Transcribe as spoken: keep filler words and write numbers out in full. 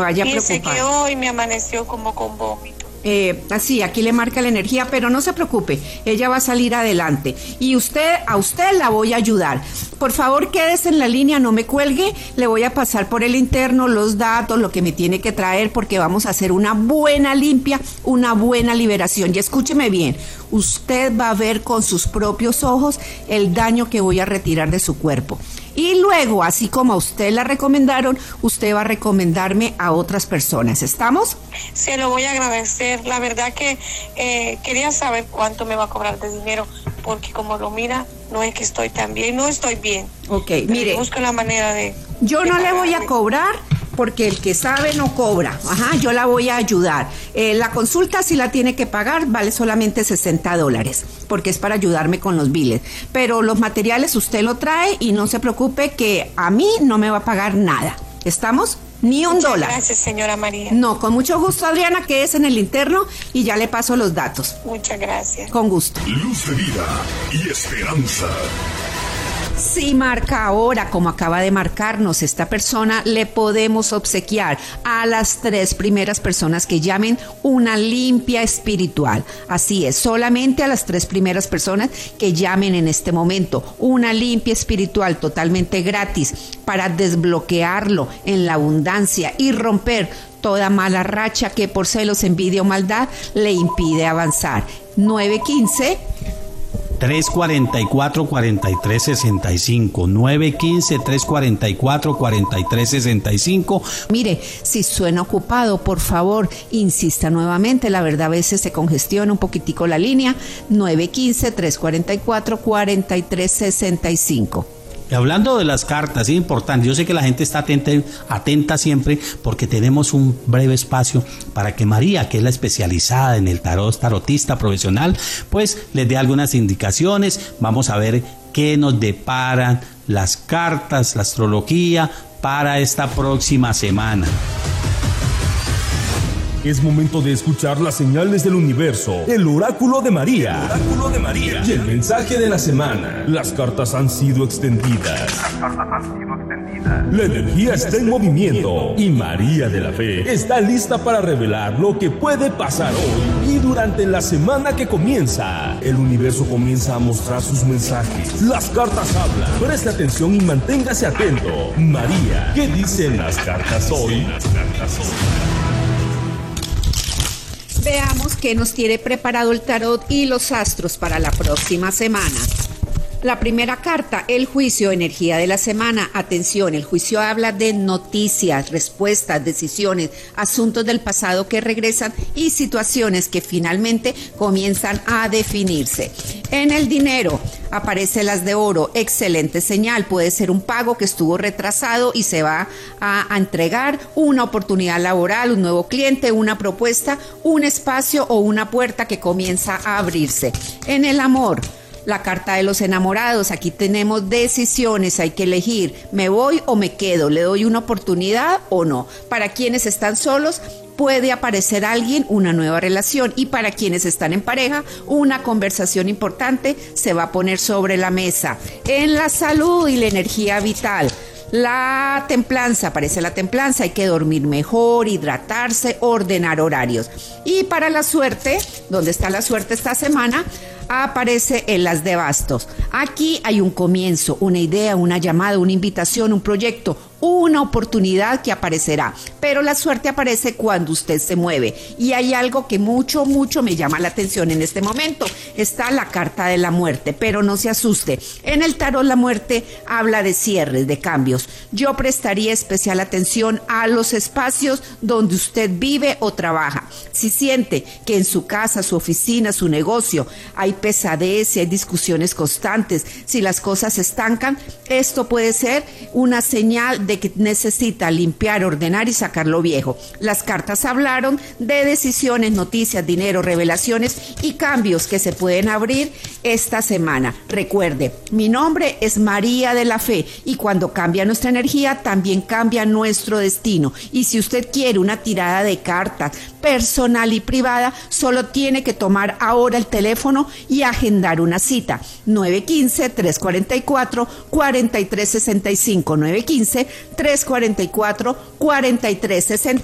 vaya a Fíjese preocupar. que hoy me amaneció como con vómito. Eh, así, aquí le marca la energía, pero no se preocupe, ella va a salir adelante y usted, a usted la voy a ayudar. Por favor, quédese en la línea, no me cuelgue, le voy a pasar por el interno los datos, lo que me tiene que traer, porque vamos a hacer una buena limpia, una buena liberación. Y escúcheme bien, usted va a ver con sus propios ojos el daño que voy a retirar de su cuerpo. Y luego, así como a usted la recomendaron, usted va a recomendarme a otras personas. ¿Estamos? Se lo voy a agradecer. La verdad que eh, quería saber cuánto me va a cobrar de dinero, porque como lo mira, no es que estoy tan bien, no estoy bien. Ok, Pero mire. busco la manera de... Yo de no le voy a pagarle. cobrar porque el que sabe no cobra. Ajá, yo la voy a ayudar. Eh, la consulta, si la tiene que pagar, vale solamente sesenta dólares, porque es para ayudarme con los biles. Pero los materiales usted lo trae y no se preocupe que a mí no me va a pagar nada. ¿Estamos? Ni un Muchas dólar. Gracias, señora María. No, con mucho gusto, Adriana, que es en el interno y ya le paso los datos. Muchas gracias. Con gusto. Luz de vida y esperanza. Si marca ahora, como acaba de marcarnos esta persona, le podemos obsequiar a las tres primeras personas que llamen una limpia espiritual. Así es, solamente a las tres primeras personas que llamen en este momento una limpia espiritual totalmente gratis para desbloquearlo en la abundancia y romper toda mala racha que por celos, envidia o maldad le impide avanzar. nueve quince tres cuarenta y cuatro, cuarenta y tres sesenta y cinco, nueve quince, tres cuarenta y cuatro, cuarenta y tres sesenta y cinco. Mire, si suena ocupado, por favor, insista nuevamente. La verdad, a veces se congestiona un poquitico la línea. nueve quince, tres cuarenta y cuatro, cuarenta y tres sesenta y cinco. Y hablando de las cartas, es importante, yo sé que la gente está atenta, atenta siempre porque tenemos un breve espacio para que María, que es la especializada en el tarot, tarotista profesional, pues les dé algunas indicaciones. Vamos a ver qué nos deparan las cartas, la astrología para esta próxima semana. Es momento de escuchar las señales del universo, el oráculo de María. El oráculo de María. Y el mensaje de la semana. Las cartas han sido extendidas. Las cartas han sido extendidas. La energía está en movimiento y María de la Fe está lista para revelar lo que puede pasar hoy y durante la semana que comienza. El universo comienza a mostrar sus mensajes. Las cartas hablan. Preste atención y manténgase atento. María, ¿qué dicen las cartas hoy? Las cartas hoy. Veamos qué nos tiene preparado el tarot y los astros para la próxima semana. La primera carta, el juicio, energía de la semana. Atención, el juicio habla de noticias, respuestas, decisiones, asuntos del pasado que regresan y situaciones que finalmente comienzan a definirse. En el dinero, aparece las de oro, excelente señal, puede ser un pago que estuvo retrasado y se va a, a entregar, una oportunidad laboral, un nuevo cliente, una propuesta, un espacio o una puerta que comienza a abrirse. En el amor, la carta de los enamorados, aquí tenemos decisiones, hay que elegir, me voy o me quedo, le doy una oportunidad o no. Para quienes están solos, puede aparecer alguien, una nueva relación, y para quienes están en pareja, una conversación importante se va a poner sobre la mesa. En la salud y la energía vital, la templanza, aparece la templanza, hay que dormir mejor, hidratarse, ordenar horarios. Y para la suerte, ¿dónde está la suerte esta semana? Aparece en las de bastos. Aquí hay un comienzo, una idea, una llamada, una invitación, un proyecto, una oportunidad que aparecerá, pero la suerte aparece cuando usted se mueve y hay algo que mucho, mucho me llama la atención en este momento. Está la carta de la muerte, pero no se asuste. En el tarot la muerte habla de cierres, de cambios. Yo prestaría especial atención a los espacios donde usted vive o trabaja. Si siente que en su casa, su oficina, su negocio hay pesadez y hay discusiones constantes, si las cosas se estancan, esto puede ser una señal de que necesita limpiar, ordenar y sacar lo viejo. Las cartas hablaron de decisiones, noticias, dinero, revelaciones y cambios que se pueden abrir esta semana. Recuerde, mi nombre es María de la Fe y cuando cambia nuestra energía también cambia nuestro destino. Y si usted quiere una tirada de cartas personal y privada, solo tiene que tomar ahora el teléfono y agendar una cita. nueve quince, tres cuarenta y cuatro, cuarenta y tres sesenta y cinco, nueve quince, tres cuarenta y cuatro, cuarenta y tres sesenta y cinco.